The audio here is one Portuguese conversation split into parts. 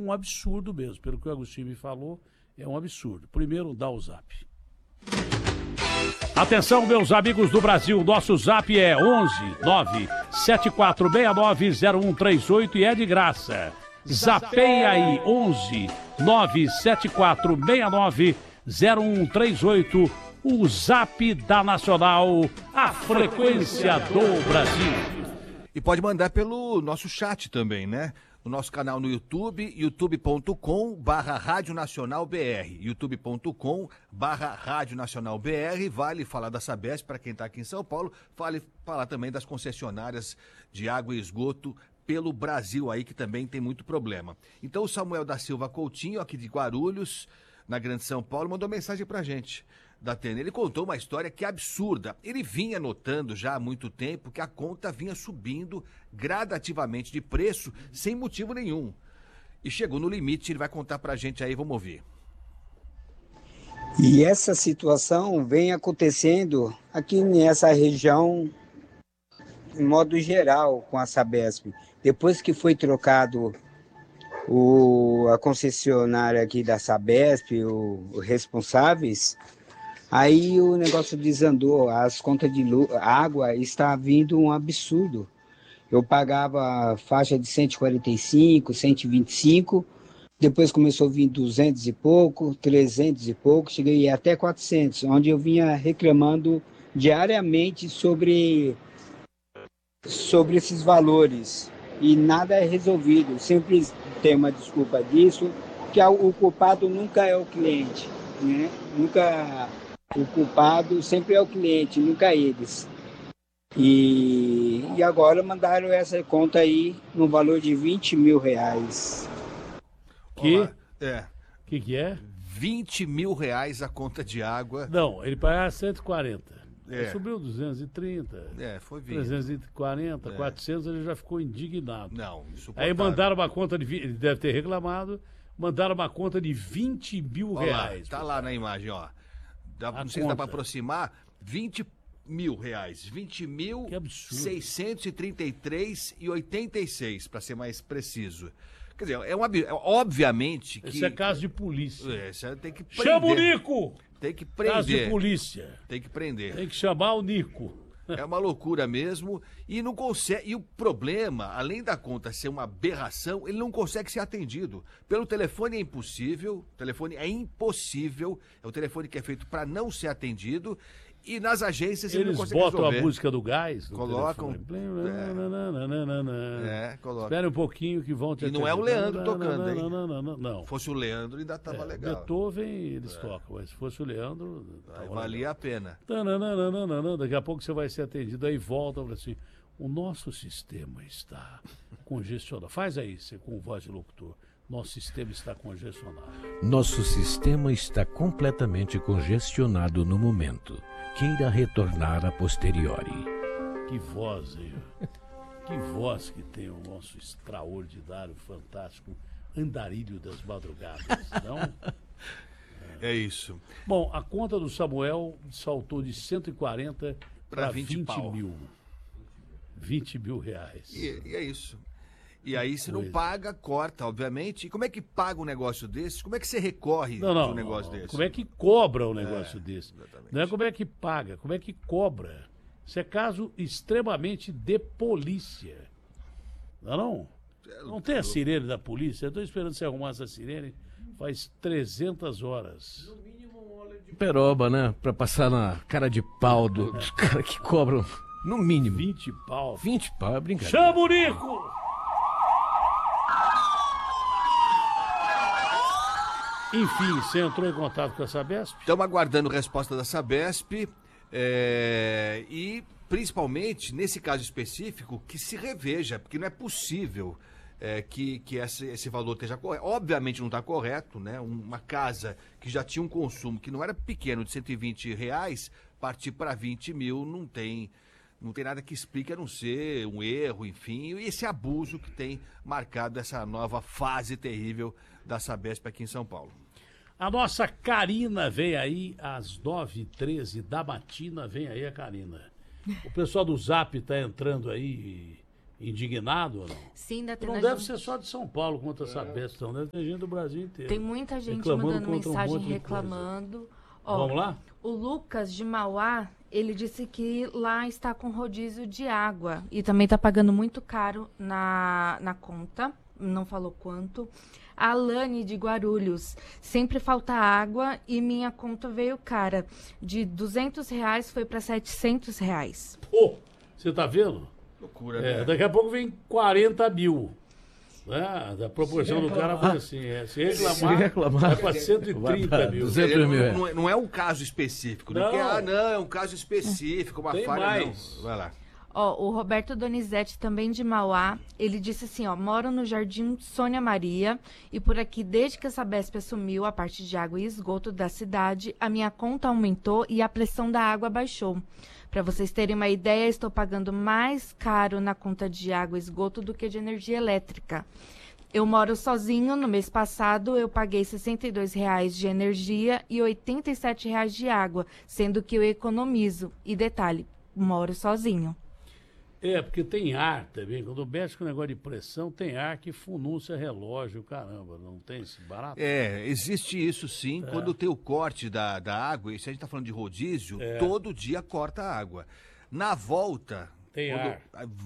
um absurdo mesmo. Pelo que o Agostinho me falou, é um absurdo. Primeiro, dá o zap. Atenção, meus amigos do Brasil, nosso zap é 11-97469-0138 e é de graça. Zapeia aí, 11-97469-0138, o zap da Nacional, a frequência do Brasil. E pode mandar pelo nosso chat também, né? O nosso canal no YouTube, youtube.com/Rádio Nacional BR, youtube.com/Rádio Nacional BR. Vale falar da Sabesp para quem está aqui em São Paulo, vale falar também das concessionárias de água e esgoto pelo Brasil aí, que também tem muito problema. Então o Samuel da Silva Coutinho, aqui de Guarulhos, na Grande São Paulo, mandou mensagem pra gente da Atena. Ele contou uma história que é absurda. Ele vinha notando já há muito tempo que a conta vinha subindo gradativamente de preço sem motivo nenhum. E chegou no limite, ele vai contar pra gente aí, vamos ouvir. E essa situação vem acontecendo aqui nessa região, em modo geral, com a Sabesp. Depois que foi trocado a concessionária aqui da Sabesp, os responsáveis, aí o negócio desandou, as contas de água está vindo um absurdo. Eu pagava faixa de 145, 125, depois começou a vir 200 e pouco, 300 e pouco, cheguei até 400, onde eu vinha reclamando diariamente sobre esses valores e nada é resolvido. Sempre tem uma desculpa disso, que o culpado nunca é o cliente, né? O culpado sempre é o cliente, nunca eles. E agora mandaram essa conta aí no valor de R$20 mil. Que? É. Que é? R$20 mil a conta de água. Não, ele pagava 140. É. Subiu 230. Foi 20. 340, 400, ele já ficou indignado. Não, aí mandaram uma conta de... Ele deve ter reclamado. Mandaram uma conta de R$20 mil. Tá lá na imagem, ó. Não sei se dá para aproximar. R$20 mil. 20.633,86, para ser mais preciso. Quer dizer, obviamente que... Isso é caso de polícia. Isso tem que prender. Chama o Nico! Tem que prender. Caso de polícia. Tem que prender. Tem que chamar o Nico. É uma loucura mesmo. E não consegue. E o problema, além da conta ser uma aberração, ele não consegue ser atendido. Pelo telefone é impossível. O telefone é impossível. É o telefone que é feito para não ser atendido. E nas agências ele não consegue botam resolver. A música do gás. Colocam. Colocam. Espera um pouquinho que vão te atender. E não é o Leandro tocando, hein? Não. Se fosse o Leandro, ainda tava legal. Beethoven, eles tocam. Mas se fosse o Leandro... valia a pena. Daqui a pouco você vai ser atendido. Aí volta e fala assim, o nosso sistema está congestionado. Faz aí, você com voz de locutor. Nosso sistema está congestionado. Nosso sistema está completamente congestionado no momento. Queira retornar a posteriori. Que voz, hein? Que voz que tem o nosso extraordinário, fantástico Andarilho das Madrugadas, não? É isso. Bom, a conta do Samuel saltou de 140 para 20 mil. R$20 mil. E é isso. E aí, se não paga, corta, obviamente. E como é que paga um negócio desse? Como é que você recorre de um negócio desse? Como é que cobra um negócio desse? Exatamente. Não é como é que paga, como é que cobra. Isso é caso extremamente de polícia. Não? Não tem a sirene da polícia? Eu estou esperando você arrumar essa sirene faz 300 horas. No mínimo um óleo de peroba, né? Pra passar na cara de pau dos caras que cobram, no mínimo. 20 pau. 20 pau, é brincadeira. Chama o Nico! Enfim, você entrou em contato com a Sabesp? Estamos aguardando resposta da Sabesp e, principalmente, nesse caso específico, que se reveja, porque não é possível que esse valor esteja correto. Obviamente não está correto, né? Uma casa que já tinha um consumo que não era pequeno, de R$120, partir para 20 mil, não tem nada que explique a não ser um erro, enfim, e esse abuso que tem marcado essa nova fase terrível da Sabesp aqui em São Paulo. A nossa Karina vem aí às 9h13 da matina, vem aí a Karina. O pessoal do Zap está entrando aí indignado ou não? Sim, Não deve ser só de São Paulo contra a Sabesp, não. Deve ter gente do Brasil inteiro. Tem muita gente reclamando mandando mensagem reclamando. Ó, vamos lá? O Lucas de Mauá, ele disse que lá está com rodízio de água e também está pagando muito caro na conta, não falou quanto. A Alane de Guarulhos, sempre falta água e minha conta veio cara. De R$200 foi para R$700. Pô, você tá vendo? Loucura, né? Daqui a pouco vem 40 mil. Da proporção do cara foi assim. Se reclamar, vai para 130 mil. Não é um caso específico. Não. É um caso específico, uma tem falha. Mais. Não. Vai lá. O Roberto Donizete, também de Mauá, ele disse assim, moro no Jardim Sônia Maria e por aqui, desde que a Sabesp assumiu a parte de água e esgoto da cidade, a minha conta aumentou e a pressão da água baixou. Para vocês terem uma ideia, estou pagando mais caro na conta de água e esgoto do que de energia elétrica. Eu moro sozinho, no mês passado eu paguei R$62 de energia e R$87 de água, sendo que eu economizo. E detalhe, moro sozinho. Porque tem ar também. Quando mexe com o negócio de pressão, tem ar que fununcia relógio, caramba. Não tem esse barato? Existe isso sim. Quando tem o corte da água, e se a gente está falando de rodízio, todo dia corta a água. Na volta... Tem ar.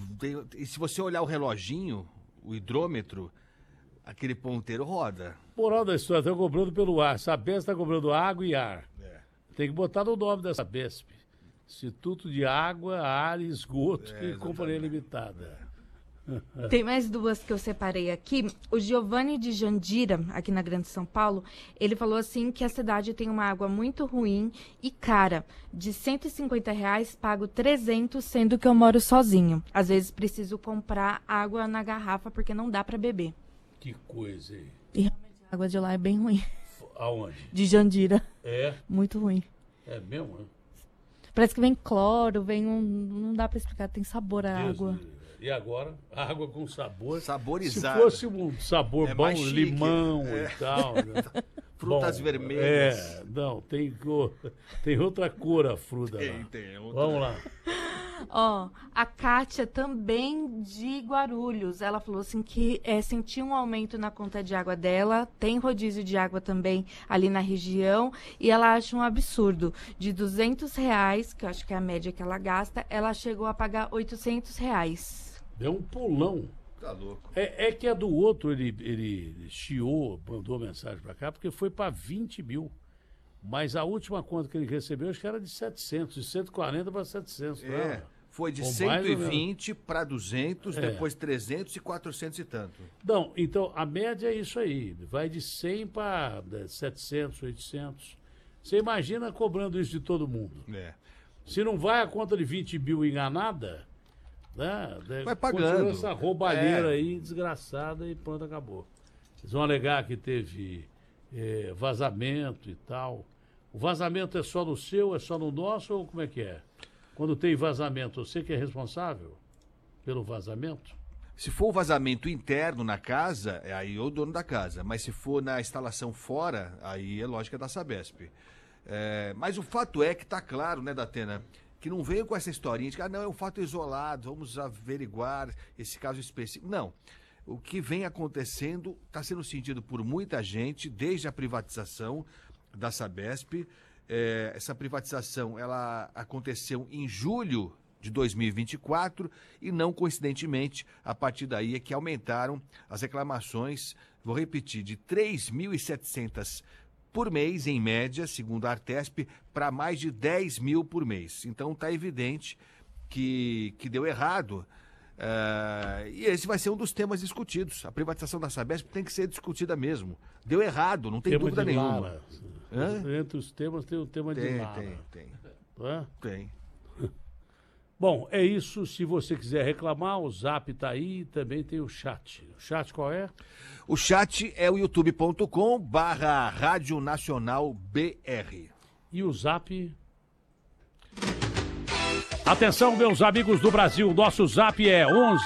E se você olhar o reloginho, o hidrômetro, aquele ponteiro roda. Moral da história, estão cobrando pelo ar. Sabesp está cobrando água e ar. Tem que botar no nome da Sabesp. Instituto de Água, Ar e Esgoto e Companhia Limitada. Tem mais duas que eu separei aqui. O Giovanni de Jandira, aqui na Grande São Paulo, ele falou assim que a cidade tem uma água muito ruim e cara. De R$150 pago 300, sendo que eu moro sozinho. Às vezes preciso comprar água na garrafa porque não dá para beber. Que coisa, hein? E realmente a água de lá é bem ruim. Aonde? De Jandira. É? Muito ruim. É mesmo, né? Parece que vem cloro, não dá pra explicar, tem sabor a água. E agora? Água com sabor. Saborizada. Se fosse um sabor bom, limão e tal. Né? Frutas vermelhas. Não, tem outra cor a fruta lá. Tem outra. Vamos lá. A Kátia também de Guarulhos, ela falou assim que sentiu um aumento na conta de água dela, tem rodízio de água também ali na região, e ela acha um absurdo. De R$200, que eu acho que é a média que ela gasta, ela chegou a pagar R$800. Deu um pulão. Tá louco. É que a do outro, ele chiou, mandou mensagem pra cá, porque foi pra 20 mil. Mas a última conta que ele recebeu, acho que era de 700, de 140 para 700. Foi de 120 para 200, depois 300 e 400 e tanto. Não, então a média é isso aí. Vai de 100 para 700, 800. Você imagina cobrando isso de todo mundo. Se não vai a conta de 20 mil enganada, né? Vai pagando. Continua essa roubalheira aí, desgraçada, e pronto, acabou. Eles vão alegar que teve vazamento e tal. O vazamento é só no seu, é só no nosso, ou como é que é? Quando tem vazamento, você que é responsável pelo vazamento? Se for o vazamento interno na casa, aí é o dono da casa. Mas se for na instalação fora, aí é lógica da Sabesp. Mas o fato é que está claro, né, Datena, que não veio com essa historinha de que não, é um fato isolado, vamos averiguar esse caso específico. Não. O que vem acontecendo está sendo sentido por muita gente desde a privatização da Sabesp. Essa privatização ela aconteceu em julho de 2024 e não coincidentemente, a partir daí é que aumentaram as reclamações, vou repetir, de 3.700 por mês, em média, segundo a Artesp, para mais de 10 mil por mês. Então está evidente que deu errado. E esse vai ser um dos temas discutidos. A privatização da Sabesp tem que ser discutida mesmo. Deu errado, não tem tema dúvida nenhuma. Entre os temas tem o tema de Lara. Tem. Bom, é isso. Se você quiser reclamar, o Zap tá aí, também tem o chat. O chat qual é? O chat é o youtube.com/Rádio Nacional BR. E o Zap? Atenção, meus amigos do Brasil, nosso Zap é 11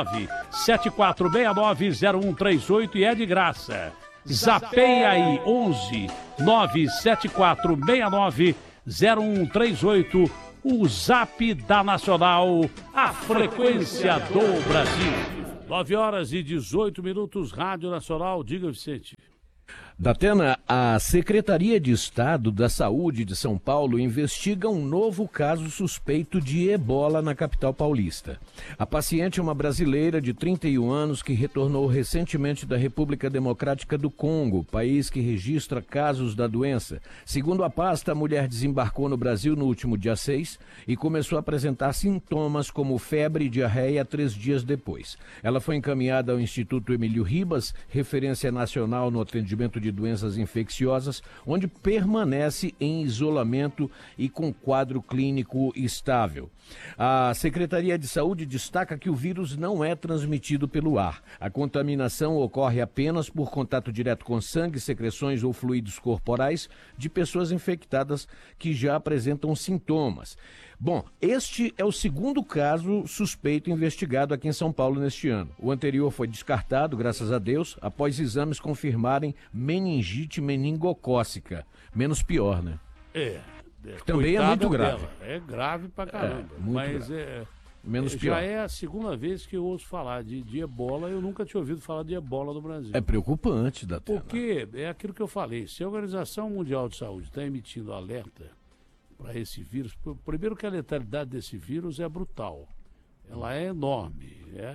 974690138 e é de graça. Zapeia aí, 11 974690138. o Zap da Nacional, a frequência do Brasil. 9h18, Rádio Nacional. Diga, Vicente. Datena, a Secretaria de Estado da Saúde de São Paulo investiga um novo caso suspeito de ebola na capital paulista. A paciente é uma brasileira de 31 anos que retornou recentemente da República Democrática do Congo, país que registra casos da doença. Segundo a pasta, a mulher desembarcou no Brasil no último dia 6 e começou a apresentar sintomas como febre e diarreia 3 dias depois. Ela foi encaminhada ao Instituto Emílio Ribas, referência nacional no atendimento de doenças infecciosas, onde permanece em isolamento e com quadro clínico estável. A Secretaria de Saúde destaca que o vírus não é transmitido pelo ar. A contaminação ocorre apenas por contato direto com sangue, secreções ou fluidos corporais de pessoas infectadas que já apresentam sintomas. Bom, este é o segundo caso suspeito investigado aqui em São Paulo neste ano. O anterior foi descartado, graças a Deus, após exames confirmarem meningite meningocócica. Menos pior, né? Também é muito grave. Dela. É grave pra caramba. Mas menos pior. Já é a segunda vez que eu ouço falar de ebola. Eu nunca tinha ouvido falar de ebola no Brasil. É preocupante, Datena. Porque é aquilo que eu falei. Se a Organização Mundial de Saúde está emitindo alerta para esse vírus, primeiro que a letalidade desse vírus é brutal. Ela é enorme.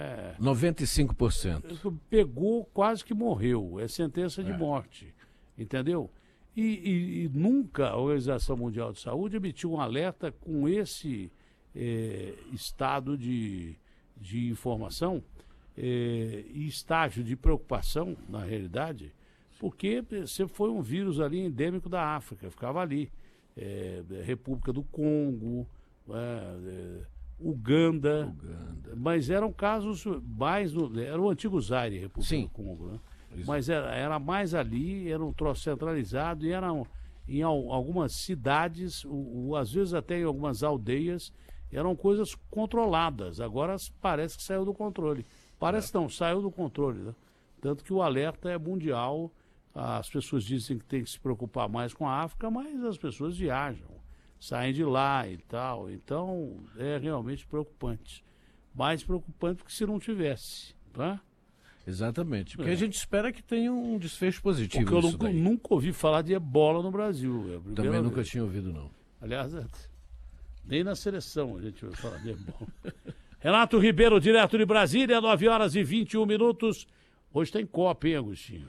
95%. Pegou, quase que morreu. É sentença de morte. Entendeu? E nunca a Organização Mundial de Saúde emitiu um alerta com esse estado de informação e estágio de preocupação, na realidade, porque sempre foi um vírus ali endêmico da África, ficava ali. República do Congo, Uganda, mas eram casos mais era o antigo Zaire, República do Congo, né? Mas era mais ali, era um troço centralizado e eram em algumas cidades, às vezes até em algumas aldeias, eram coisas controladas. Agora parece que saiu do controle. Parece não, saiu do controle, né? Tanto que o alerta é mundial. As pessoas dizem que tem que se preocupar mais com a África, mas as pessoas viajam, saem de lá e tal. Então, é realmente preocupante. Mais preocupante que se não tivesse, tá? Exatamente. Porque a gente espera que tenha um desfecho positivo. Porque eu nunca ouvi falar de ebola no Brasil. Também nunca tinha ouvido, não. Aliás, nem na seleção a gente ouviu falar de ebola. Renato Ribeiro, direto de Brasília, 9h21. Hoje tem Copa, hein, Agostinho?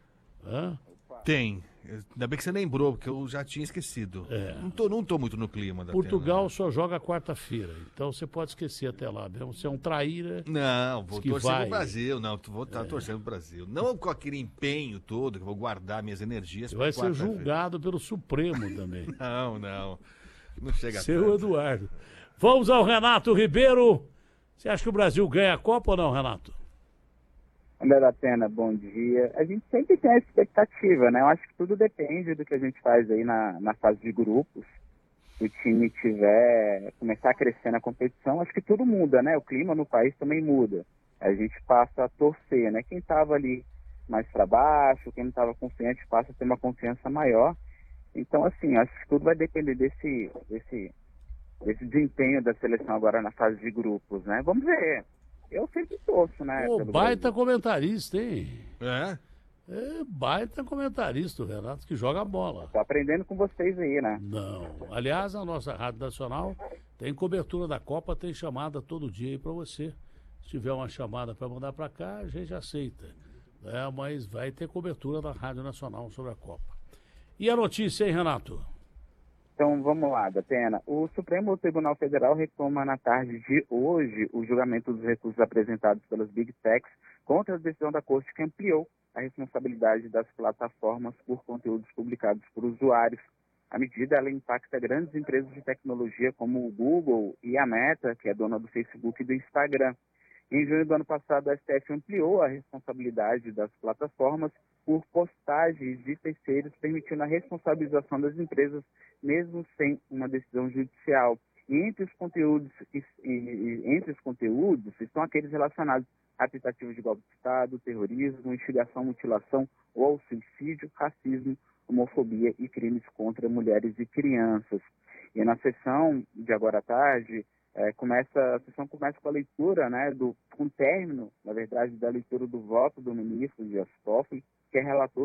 Tem. Ainda bem que você lembrou, porque eu já tinha esquecido. Não tô muito no clima da Portugal só joga quarta-feira, então você pode esquecer até lá mesmo. Você é um traíra. Não, vou torcer pro Brasil. Não, vou estar torcendo pro Brasil. Não com aquele empenho todo, que eu vou guardar minhas energias. Você vai ser julgado pelo Supremo também. Não. Não chega Seu tanto. Eduardo. Vamos ao Renato Ribeiro. Você acha que o Brasil ganha a Copa ou não, Renato? André da Pena, bom dia. A gente sempre tem a expectativa, né? Eu acho que tudo depende do que a gente faz aí na fase de grupos. Se o time começar a crescer na competição, acho que tudo muda, né? O clima no país também muda. A gente passa a torcer, né? Quem estava ali mais para baixo, quem não estava confiante, passa a ter uma confiança maior. Então, assim, acho que tudo vai depender desse desempenho da seleção agora na fase de grupos, né? Vamos ver. Eu sempre torço, né? Baita comentarista, hein? É, baita comentarista o Renato, que joga bola. Tô aprendendo com vocês aí, né? Não. Aliás, a nossa Rádio Nacional tem cobertura da Copa, tem chamada todo dia aí pra você. Se tiver uma chamada pra mandar pra cá, a gente aceita. Mas vai ter cobertura da Rádio Nacional sobre a Copa. E a notícia, hein, Renato? Então, vamos lá, Datena. O Supremo Tribunal Federal retoma na tarde de hoje o julgamento dos recursos apresentados pelas Big Techs contra a decisão da Corte que ampliou a responsabilidade das plataformas por conteúdos publicados por usuários. A medida ela impacta grandes empresas de tecnologia como o Google e a Meta, que é dona do Facebook e do Instagram. Em junho do ano passado, a STF ampliou a responsabilidade das plataformas por postagens de terceiros, permitindo a responsabilização das empresas, mesmo sem uma decisão judicial. E entre os conteúdos estão aqueles relacionados a tentativa de golpe de Estado, terrorismo, instigação, mutilação ou ao suicídio, racismo, homofobia e crimes contra mulheres e crianças. E na sessão de agora à tarde, a sessão começa com a leitura, né, com o término, na verdade, da leitura do voto do ministro Dias Toffoli, que é relator